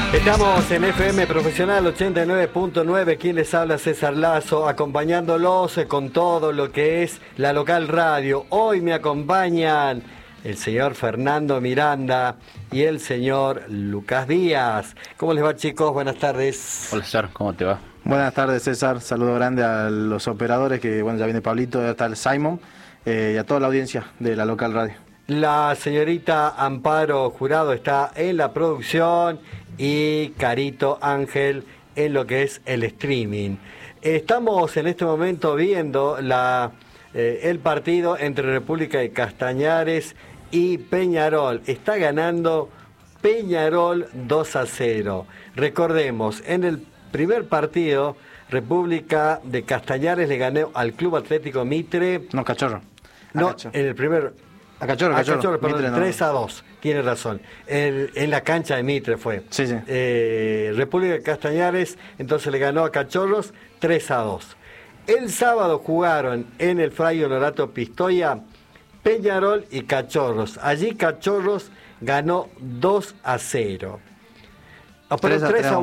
Estamos en FM Profesional 89.9, quien les habla, César Lazo, acompañándolos con todo lo que es la local radio. Hoy me acompañan el señor Fernando Miranda y el señor Lucas Díaz. ¿Cómo les va, chicos? Buenas tardes. Hola, César, ¿cómo te va? Buenas tardes, César. Saludo grande a los operadores, que bueno, ya viene Pablito, ya está el Simon, y a toda la audiencia de la local radio. La señorita Amparo Jurado está en la producción y Carito Ángel en lo que es el streaming. Estamos en este momento viendo el partido entre República de Castañares y Peñarol. Está ganando Peñarol 2-0. Recordemos, en el primer partido, República de Castañares le ganó al Club Atlético Mitre. No, Cachorro. No, en el primer... A Cachorro, perdón, Mitre, no. 3-2, tiene razón. En la cancha de Mitre fue. Sí. República de Castañares, entonces le ganó a Cachorros 3-2. El sábado jugaron en el Fray Honorato Pistoia Peñarol y Cachorros. Allí Cachorros ganó 2-0. Pero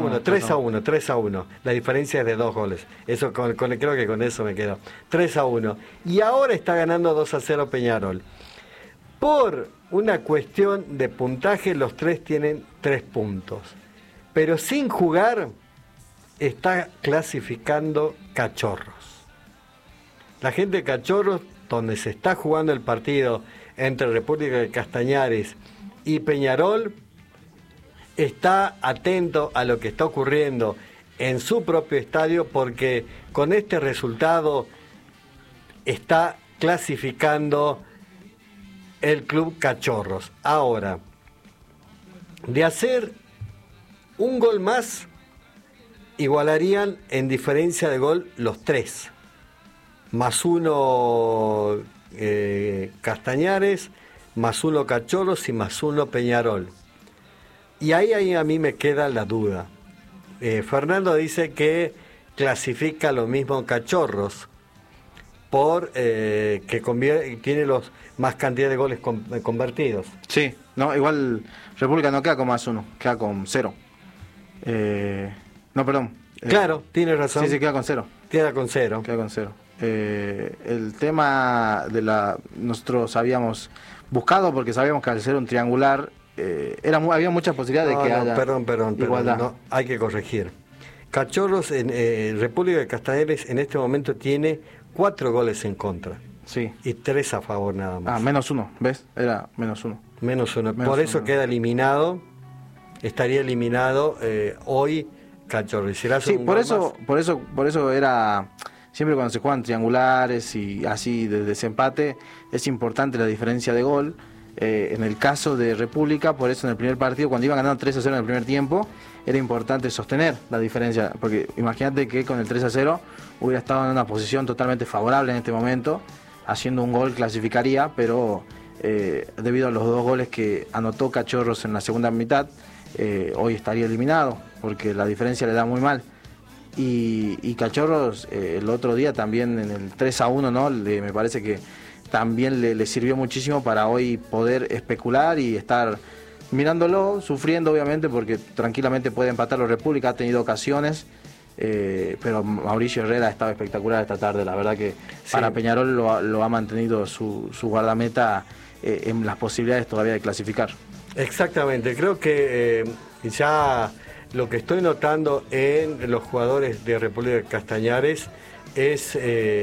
3-1. La diferencia es de 2 goles. Eso creo que con eso me quedo. 3-1. Y ahora está ganando 2-0 Peñarol. Por una cuestión de puntaje, los tres tienen 3 puntos. Pero sin jugar, está clasificando Cachorros. La gente de Cachorros, donde se está jugando el partido entre República de Castañares y Peñarol, está atento a lo que está ocurriendo en su propio estadio, porque con este resultado está clasificando el Club Cachorros. Ahora, de hacer un gol más, igualarían en diferencia de gol los 3. +1 Castañares, +1 Cachorros y +1 Peñarol. Y ahí a mí me queda la duda. Fernando dice que clasifica lo mismo Cachorros por que tiene los más cantidad de goles convertidos. Sí, no, igual República no queda con +1, queda con 0. No, perdón. Claro, tiene razón. Sí, queda con 0. Queda con 0. El tema de nosotros habíamos buscado, porque sabíamos que al ser un triangular había muchas posibilidades de que haya igualdad. No, hay que corregir. Cachorros en República de Castañares en este momento tiene 4 goles en contra. Sí. Y 3 a favor nada más. -1, ¿ves? Era -1. Por eso queda eliminado. Estaría eliminado hoy Cachorros. Sí, por eso era... Siempre cuando se juegan triangulares y así de desempate, es importante la diferencia de gol. En el caso de República, por eso en el primer partido, cuando iban ganando 3-0 en el primer tiempo, era importante sostener la diferencia, porque imagínate que con el 3-0 hubiera estado en una posición totalmente favorable en este momento, haciendo un gol clasificaría, pero debido a los 2 goles que anotó Cachorros en la segunda mitad, hoy estaría eliminado, porque la diferencia le da muy mal. Y Cachorros el otro día también en el 3-1, ¿no? Me parece que también le sirvió muchísimo para hoy poder especular y estar mirándolo, sufriendo obviamente, porque tranquilamente puede empatar la República, ha tenido ocasiones, pero Mauricio Herrera ha estado espectacular esta tarde, la verdad que sí. Para Peñarol lo ha mantenido su guardameta en las posibilidades todavía de clasificar. Exactamente, creo que ya lo que estoy notando en los jugadores de República de Castañares es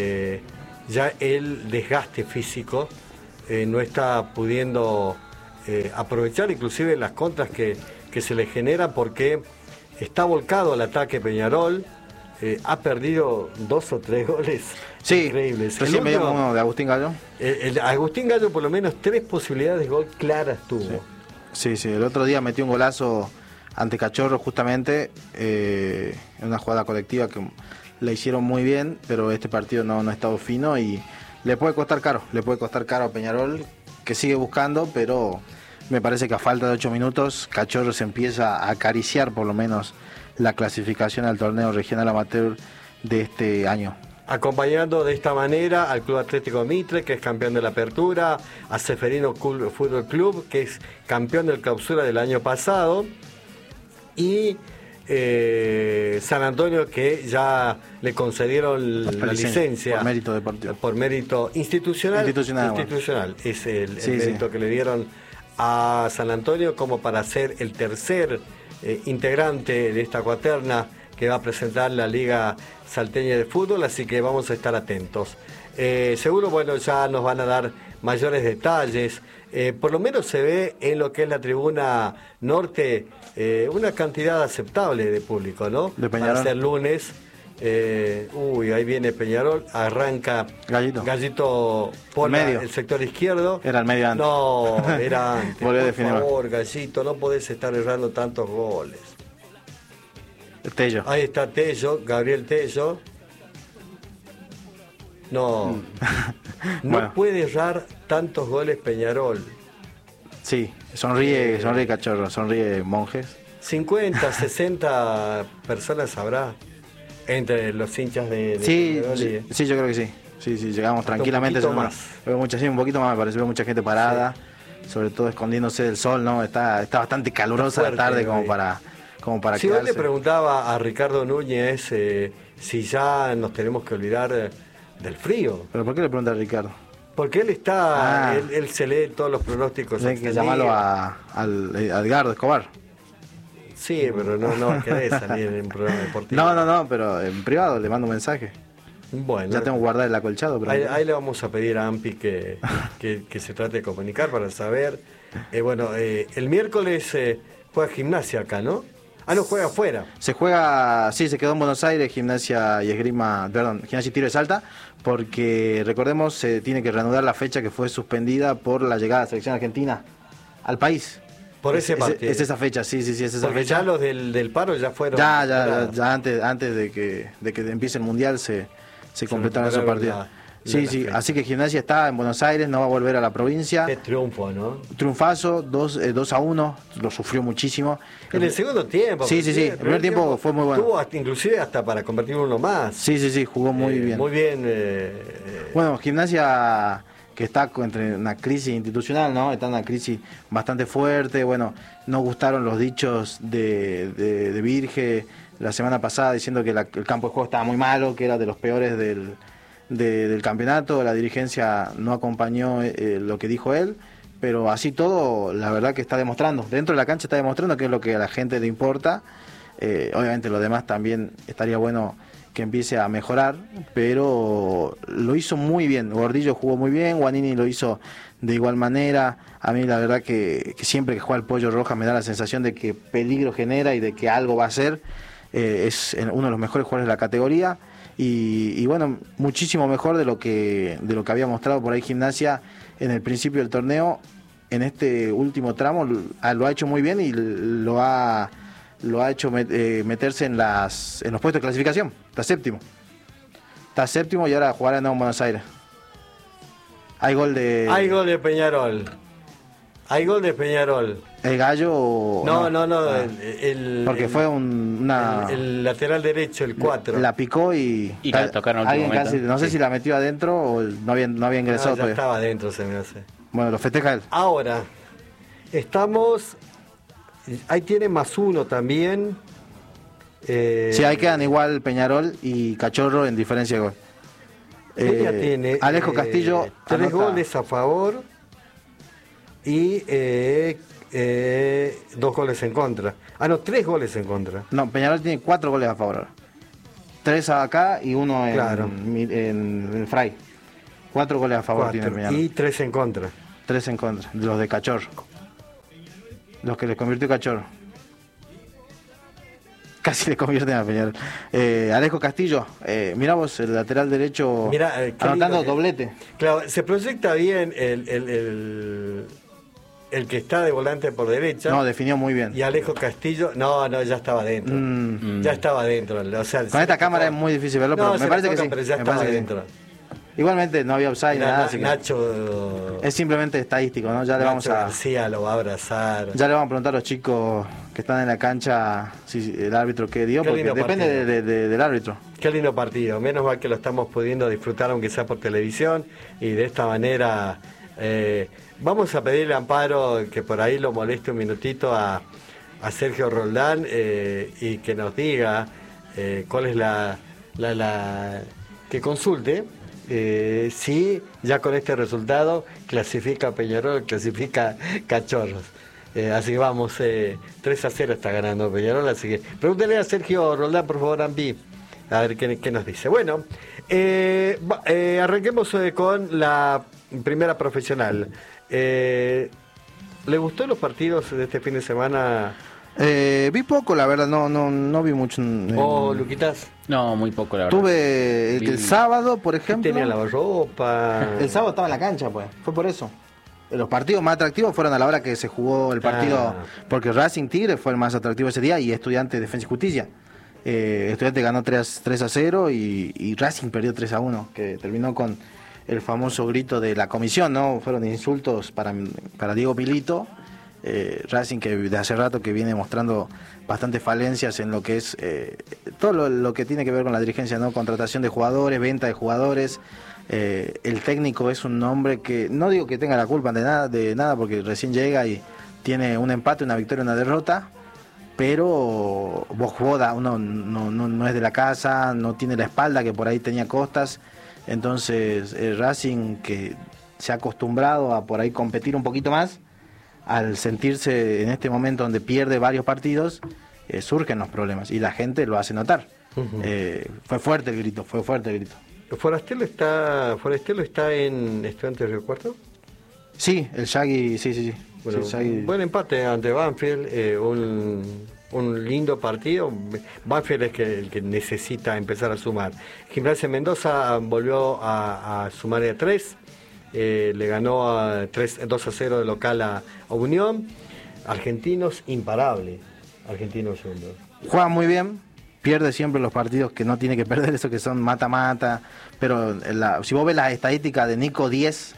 ya el desgaste físico, no está pudiendo aprovechar inclusive las contras que se le genera, porque está volcado al ataque Peñarol, ha perdido 2 o 3 goles increíbles. Recién veíamos uno de Agustín Gallo. Agustín Gallo por lo menos 3 posibilidades de gol claras tuvo. Sí, el otro día metió un golazo ante Cachorro justamente, en una jugada colectiva que la hicieron muy bien, pero este partido no ha estado fino y le puede costar caro a Peñarol, que sigue buscando, pero me parece que a falta de 8 minutos Cachorro se empieza a acariciar por lo menos la clasificación al torneo regional amateur de este año. Acompañando de esta manera al Club Atlético Mitre, que es campeón de la Apertura, a Ceferino Fútbol Club, que es campeón del Clausura del año pasado, y San Antonio, que ya le concedieron la licencia por mérito deportivo, por mérito institucional, bueno. Es el mérito que le dieron a San Antonio como para ser el tercer integrante de esta cuaterna que va a presentar la Liga Salteña de Fútbol, así que vamos a estar atentos. Seguro, bueno, ya nos van a dar mayores detalles. Por lo menos se ve en lo que es la tribuna norte una cantidad aceptable de público, ¿no? De Peñarol. Para ser lunes. Ahí viene Peñarol, arranca Gallito por medio. El sector izquierdo. Era el medio antes. No, era antes. Por favor, más. Gallito, no podés estar errando tantos goles. Tello. Ahí está Tello, Gabriel Tello. No, no puede errar tantos goles Peñarol. Sí, sonríe Cachorro, sonríe Monjes. 50, 60 personas habrá entre los hinchas de Peñarol. Sí, yo creo que sí. Sí, llegamos tranquilamente. Un poquito más. Un poquito más, me parece. Veo mucha gente parada, sobre todo escondiéndose del sol, ¿no? Está bastante calurosa la tarde como para si hoy le preguntaba a Ricardo Núñez si ya nos tenemos que olvidar del frío. ¿Pero por qué le pregunta a Ricardo? Porque él está, él se lee todos los pronósticos. Hay que llamarlo al Edgardo Escobar. Sí, pero no querés salir en un programa deportivo. No, pero en privado le mando un mensaje. Bueno, ya tengo que guardar el acolchado. Pero ahí le vamos a pedir a Ampi que se trate de comunicar para saber. El miércoles juega Gimnasia acá, ¿no? No, juega afuera. Se quedó en Buenos Aires, Gimnasia y Tiro de Salta, porque recordemos, se tiene que reanudar la fecha que fue suspendida por la llegada de la selección argentina al país. Por ese partido. Es esa fecha, sí, es esa porque fecha. Ya los del paro ya fueron. Ya antes de que empiece el Mundial se completaron esos partidos. Sí, así que Gimnasia está en Buenos Aires, no va a volver a la provincia. Qué triunfo, ¿no? Triunfazo, 2-1, lo sufrió muchísimo. En el segundo tiempo. Sí, el primer tiempo fue muy bueno. Tuvo inclusive hasta para convertir uno más. Sí, jugó muy bien. Muy bien. Bueno, Gimnasia que está entre una crisis institucional, ¿no? Está en una crisis bastante fuerte. Bueno, no gustaron los dichos de Virge la semana pasada diciendo que el campo de juego estaba muy malo, que era de los peores del campeonato. La dirigencia no acompañó lo que dijo él, pero así todo, la verdad que está demostrando, dentro de la cancha está demostrando que es lo que a la gente le importa. Obviamente lo demás también estaría bueno que empiece a mejorar, pero lo hizo muy bien. Gordillo jugó muy bien, Guanini lo hizo de igual manera. A mí la verdad que siempre que juega el Pollo Rojas me da la sensación de que peligro genera y de que algo va a hacer. Es uno de los mejores jugadores de la categoría. Y bueno, muchísimo mejor de lo que había mostrado por ahí Gimnasia en el principio del torneo. En este último tramo lo ha hecho muy bien y lo ha hecho meterse en los puestos de clasificación. Está séptimo y ahora jugará en Buenos Aires. Hay gol de Peñarol. ¿El Gallo? No. Porque fue el lateral derecho, el 4. La picó y la tocaron alguien casi, no sé si la metió adentro o no había ingresado. Ya estaba adentro, se me hace. Bueno, lo festeja él. Ahora, estamos... Ahí tiene +1 también. Sí, ahí quedan igual Peñarol y Cachorro en diferencia de gol. Ella tiene Alejo Castillo 3 goles a favor y 2 goles en contra. 3 goles en contra. No, Peñarol tiene 4 goles a favor. 3 acá y 1 en Fray. 4 goles a favor tiene Peñarol. Y 3 en contra. 3 en contra, los de Cachorro. Los que les convirtió Cachorro. Casi le convierten a Peñarol. Alejo Castillo, mirá vos, el lateral derecho anotando doblete. Claro, se proyecta bien el que está de volante por derecha. No, definió muy bien. Y Alejo Castillo, no, ya estaba dentro. Ya estaba dentro. O sea, con esta cámara es muy difícil verlo, pero me parece que sí. Pero ya estaba dentro. Igualmente no había upside ni nada. Nacho. Es simplemente estadístico, ¿no? Ya Nacho le vamos a. García lo va a abrazar. Ya le vamos a preguntar a los chicos que están en la cancha si el árbitro qué dio, porque depende del árbitro. Qué lindo partido. Menos mal que lo estamos pudiendo disfrutar, aunque sea por televisión. Y de esta manera vamos a pedirle a Amparo que por ahí lo moleste un minutito a a Sergio Roldán y que nos diga cuál es que consulte si ya con este resultado clasifica Peñarol, clasifica Cachorros. Así que vamos, 3-0 está ganando Peñarol, así que pregúntele a Sergio Roldán, por favor, Ambi, a ver qué nos dice. Bueno, arranquemos con la primera profesional. ¿Le gustó los partidos de este fin de semana? Vi poco, la verdad, no vi mucho. Luquitas. No, muy poco, la verdad. Tuve el sábado, por ejemplo. Tenía lavarropa. El sábado estaba en la cancha, pues. Fue por eso. Los partidos más atractivos fueron a la hora que se jugó el partido, porque Racing Tigre fue el más atractivo ese día y Estudiantes Defensa y Justicia. Estudiantes ganó 3-0 y Racing perdió 3-1, que terminó con el famoso grito de la comisión, ¿no? Fueron insultos para Diego Milito. Racing, que de hace rato que viene mostrando bastantes falencias en lo que es todo lo que tiene que ver con la dirigencia, ¿no? Contratación de jugadores, venta de jugadores. El técnico es un hombre que no digo que tenga la culpa de nada porque recién llega y tiene un empate, una victoria, una derrota, pero Bojoda uno no es de la casa, no tiene la espalda que por ahí tenía Costas. Entonces Racing, que se ha acostumbrado a por ahí competir un poquito más, al sentirse en este momento donde pierde varios partidos, surgen los problemas y la gente lo hace notar. Fue fuerte el grito. ¿Forastelo está en Estudiantes de Río Cuarto? Sí, el Shaggy, sí. Bueno, sí, Shaggy. Buen empate ante Banfield, un lindo partido. Banfield es el que necesita empezar a sumar. Gimnasia Mendoza volvió a sumar a 3. Le ganó 2-0 de local a Unión. Argentinos, imparable. Argentinos segundo. Juega muy bien, pierde siempre los partidos que no tiene que perder, eso que son mata-mata. Pero si vos ves las estadísticas de Nico 10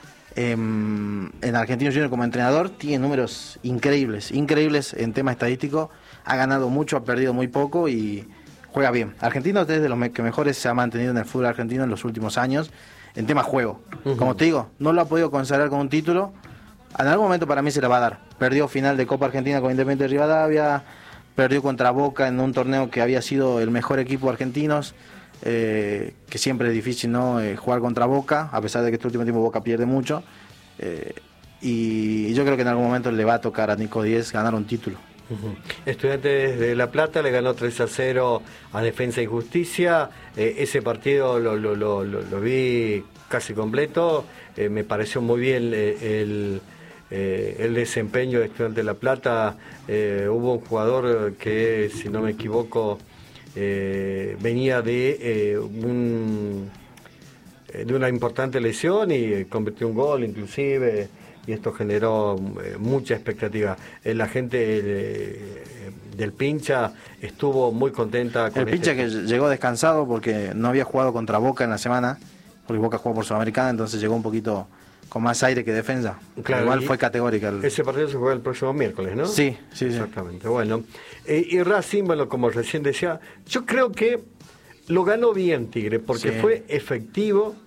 en Argentinos Juniors como entrenador, tiene números increíbles en tema estadístico. Ha ganado mucho, ha perdido muy poco y juega bien. Argentinos es de los que mejores se ha mantenido en el fútbol argentino en los últimos años. En tema juego, como te digo, no lo ha podido consagrar con un título. En algún momento para mí se la va a dar. Perdió final de Copa Argentina con Independiente de Rivadavia, perdió contra Boca en un torneo que había sido el mejor equipo argentinos, que siempre es difícil, ¿no? Jugar contra Boca, a pesar de que este último tiempo Boca pierde mucho. Y yo creo que en algún momento le va a tocar a Nico 10 ganar un título. Estudiantes de La Plata le ganó 3-0 a Defensa y Justicia. Ese partido lo vi casi completo. Me pareció muy bien el desempeño de Estudiantes de La Plata. Hubo un jugador que, si no me equivoco, venía de una importante lesión y convirtió un gol inclusive. Y esto generó mucha expectativa. La gente del Pincha estuvo muy contenta con el Pincha que llegó descansado porque no había jugado contra Boca en la semana, porque Boca jugó por Sudamericana, entonces llegó un poquito con más aire que defensa. Claro, igual fue categórica. Ese partido se juega el próximo miércoles, ¿no? Sí. Exactamente. Bueno, y Racing, bueno, como recién decía, yo creo que lo ganó bien Tigre, porque fue efectivo.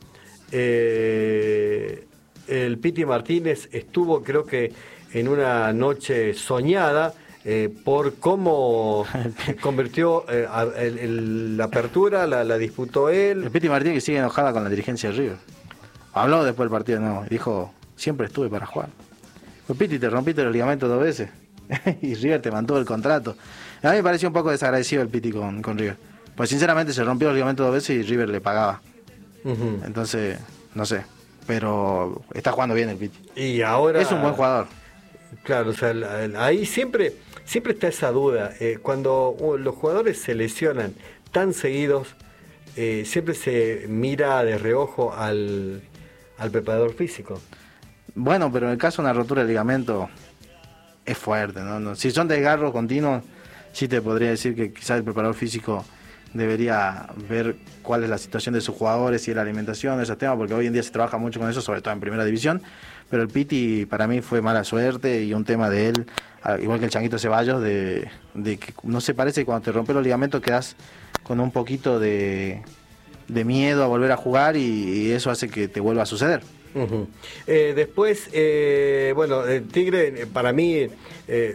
El Piti Martínez estuvo, creo que, en una noche soñada por cómo convirtió la apertura, la disputó él. El Piti Martínez que sigue enojada con la dirigencia de River. Habló después del partido, no, dijo, siempre estuve para jugar. Pues Piti, te rompiste los ligamentos 2 veces y River te mantuvo el contrato. A mí me pareció un poco desagradecido el Piti con River. Pues sinceramente se rompió los ligamentos 2 veces y River le pagaba. Entonces, no sé. Pero está jugando bien el Piti. Y ahora es un buen jugador. Claro, o sea, ahí siempre está esa duda. Cuando los jugadores se lesionan tan seguidos, siempre se mira de reojo al preparador físico. Bueno, pero en el caso de una rotura de ligamento es fuerte, ¿no? Si son desgarros continuos, sí te podría decir que quizás el preparador físico debería ver cuál es la situación de sus jugadores y la alimentación, esos temas, porque hoy en día se trabaja mucho con eso, sobre todo en primera división, pero el Piti para mí fue mala suerte y un tema de él, igual que el Changuito Ceballos, de que no se parece que cuando te rompes los ligamentos quedas con un poquito de miedo a volver a jugar y eso hace que te vuelva a suceder. Después, bueno, Tigre para mí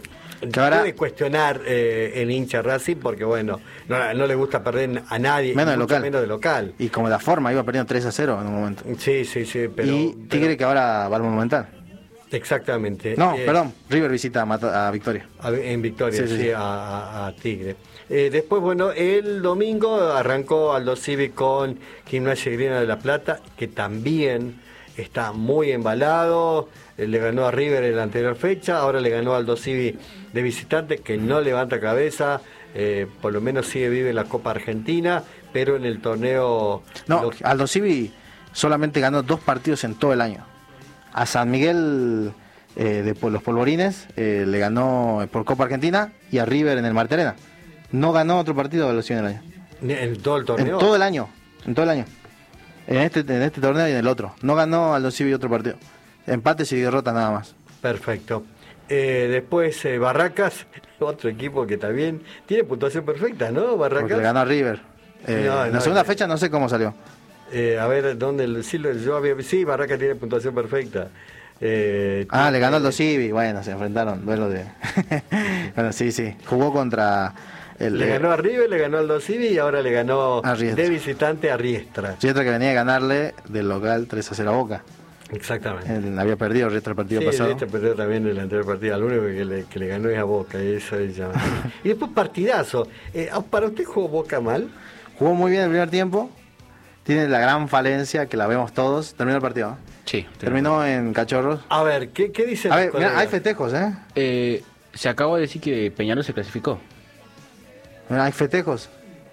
Que ahora, puede cuestionar el hincha Racing porque, bueno, no le gusta perder a nadie, menos de mucho local. menos de local. Y como la forma, iba perdiendo 3-0 en un momento. Sí, pero... Y Tigre que ahora va al Monumental. Exactamente. No, perdón, River visita a Victoria. En Victoria, Sí. a Tigre. Después, bueno, el domingo arrancó Aldo Civi con Gimnasia y Grima de la Plata, que también está muy embalado. Le ganó a River en la anterior fecha, ahora le ganó a Aldo Civi de visitante, que no levanta cabeza, por lo menos sigue vive la Copa Argentina, pero en el torneo... No, Aldo Civi solamente ganó 2 partidos en todo el año. A San Miguel de los Polvorines le ganó por Copa Argentina y a River en el Marterena. No ganó otro partido de Aldo Civi en el año. ¿En todo el torneo? En todo el año. En este torneo y en el otro. No ganó Aldo Civi otro partido. Empates y derrotas nada más. Perfecto. Después Barracas, otro equipo que también tiene puntuación perfecta, ¿no? Barracas. Porque le ganó a River. En la segunda fecha no sé cómo salió. A ver, ¿dónde? Sí, Barracas tiene puntuación perfecta. Le ganó Aldo Civi. Bueno, se enfrentaron. Duelo de... Bueno, sí. Jugó contra... Le ganó a River, le ganó al Aldo Civi y ahora le ganó a de visitante a Riestra. Riestra que venía a ganarle del local 3-0 a Boca. Exactamente. Había perdido Riestra el partido pasado. Riestra perdió también el anterior partido. Al único que le ganó es a Boca. Eso es llamativo. Y después partidazo. ¿Para usted jugó Boca mal? Jugó muy bien el primer tiempo. Tiene la gran falencia que la vemos todos. Terminó el partido, ¿no? Sí. Terminó en Cachorros. A ver, ¿qué dicen A los ver, colegas? mirá, hay festejos, Se acaba de decir que Peñarol se clasificó. Mirá, hay festejos.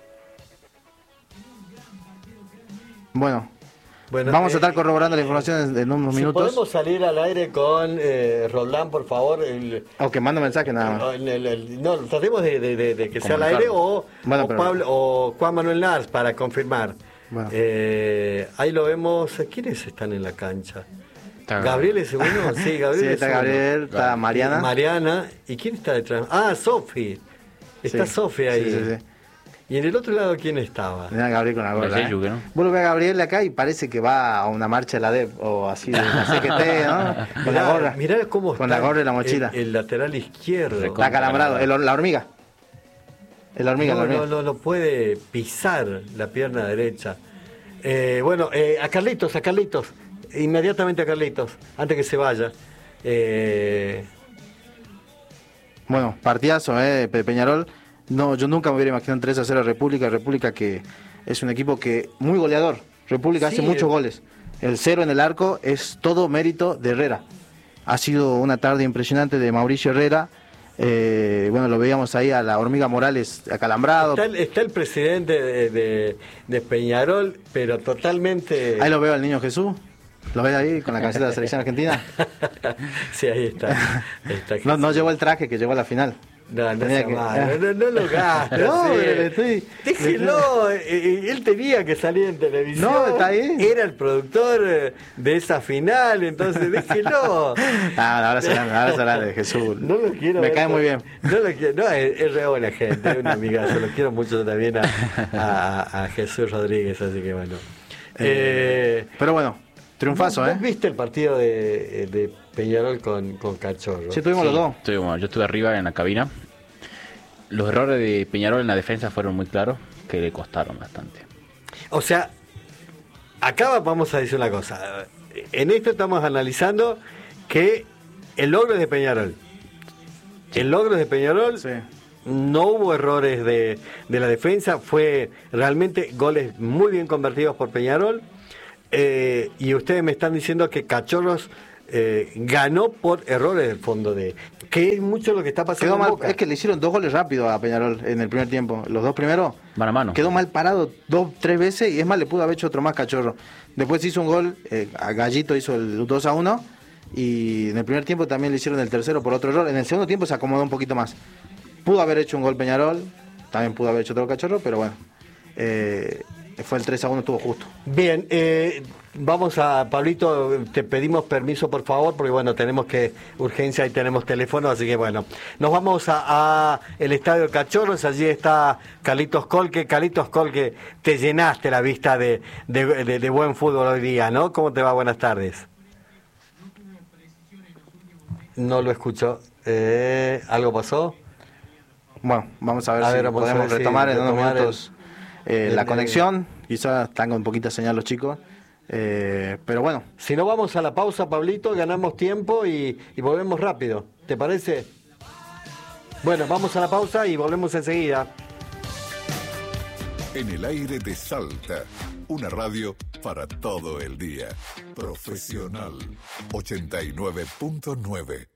Bueno, vamos a estar corroborando la información en unos minutos. ¿Podemos salir al aire con Roldán, por favor? O que mande mensaje nada más. No, tratemos de que sea al aire o Pablo o Juan Manuel Nars para confirmar. Bueno. Ahí lo vemos. ¿Quiénes están en la cancha? Está ¿Gabriel es uno? Sí, Gabriel Sí, es está uno. Gabriel, está Mariana. Mariana. ¿Y quién está detrás? Ah, Sofi. Está Sí. Sofi ahí. Sí. ¿Y en el otro lado quién estaba? Mirá, Gabriel con la gorra. Parece Yuque, ¿no? Vos lo ves a Gabriel de acá y parece que va a una marcha de la DEP o así de la CGT, ¿no? Con la gorra. Mirá cómo Con está la gorra y la mochila. el lateral izquierdo. Está acalambrado. La hormiga. La hormiga. No puede pisar la pierna derecha. A Carlitos. Inmediatamente a Carlitos, antes que se vaya. Bueno, partidazo, Peñarol. No, yo nunca me hubiera imaginado un 3-0 a República que es un equipo que muy goleador. República Sí, hace muchos goles. El 0 en el arco es todo mérito de Herrera. Ha sido una tarde impresionante de Mauricio Herrera. Lo veíamos ahí a la hormiga Morales acalambrado. Está el presidente de Peñarol, pero totalmente... Ahí lo veo al niño Jesús. ¿Lo ves ahí con la camiseta de la selección argentina? Sí, ahí está. No llevó el traje que llevó a la final. No Tenía que- no lo gastes. No, sí. pero le estoy- Déjenlo, él tenía que salir en televisión. No, está ahí. Era el productor de esa final, entonces déjenlo. Ahora se habla de Jesús. No lo quiero Me ver cae muy bien. No lo quiero, no, es re buena gente, es una amiga. Yo lo quiero mucho también a Jesús Rodríguez, así que bueno. Pero bueno, triunfazo, ¿Vos viste el partido de Peñarol con Cachorro? Sí, tuvimos los dos. Yo estuve arriba en la cabina. Los errores de Peñarol en la defensa fueron muy claros, que le costaron bastante. O sea, acá vamos a decir una cosa. En esto estamos analizando que el logro es de Peñarol. El logro es de Peñarol. Sí. No hubo errores de la defensa. Fue realmente goles muy bien convertidos por Peñarol. Y ustedes me están diciendo que Cachorros ganó por errores del fondo que es mucho lo que está pasando Quedó en mal, Boca. es que le hicieron 2 goles rápido a Peñarol en el primer tiempo. Los 2 primeros. Mano a mano. Quedó mal parado 2-3 veces y es más, le pudo haber hecho otro más Cachorro. Después hizo un gol, a Gallito hizo el 2-1 y en el primer tiempo también le hicieron el tercero por otro error. En el segundo tiempo se acomodó un poquito más. Pudo haber hecho un gol Peñarol, también pudo haber hecho otro Cachorro, pero bueno. Fue el 3-1, estuvo justo. Bien, vamos a Pablito, te pedimos permiso por favor, porque bueno, tenemos urgencia y tenemos teléfono, así que bueno, nos vamos a el Estadio Cachorros, allí está Carlitos Colque. Carlitos Colque, te llenaste la vista de buen fútbol hoy día, ¿no? ¿Cómo te va? Buenas tardes. No lo escucho. ¿Algo pasó? Bueno, vamos a ver si vamos a podemos ver si retomar en unos retomar minutos la conexión. Quizás están con poquita señal los chicos. Pero bueno. Si no, vamos a la pausa, Pablito, ganamos tiempo y volvemos rápido. ¿Te parece? Bueno, vamos a la pausa y volvemos enseguida. En el aire de Salta, una radio para todo el día. Profesional 89.9.